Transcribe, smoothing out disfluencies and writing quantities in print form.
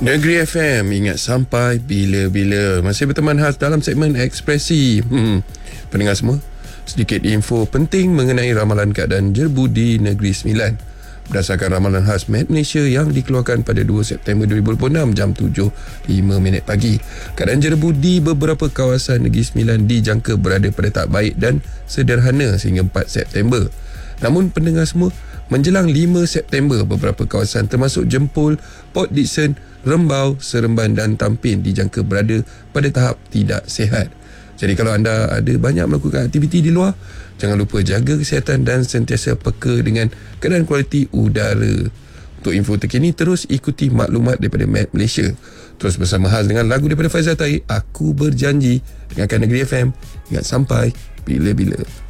Negeri FM, ingat sampai bila-bila. Masih berteman khas dalam segmen Ekspresi. Pendengar semua, sedikit info penting mengenai ramalan keadaan jerbu di Negeri Sembilan. Berdasarkan ramalan khas Met Malaysia yang dikeluarkan pada 2 September 2026 jam 7.05 pagi, keadaan jerbu di beberapa kawasan Negeri Sembilan dijangka berada pada tak baik dan sederhana sehingga 4 September. Namun pendengar semua, menjelang 5 September, beberapa kawasan termasuk Jempol, Port Dickson, Rembau, Seremban dan Tampin dijangka berada pada tahap tidak sihat. Jadi kalau anda ada banyak melakukan aktiviti di luar, jangan lupa jaga kesihatan dan sentiasa peka dengan keadaan kualiti udara. Untuk info terkini, terus ikuti maklumat daripada Met Malaysia. Terus bersama Haz dengan lagu daripada Faizal Tahir, Aku Berjanji. Dengarkan Negeri FM, ingat sampai bila-bila.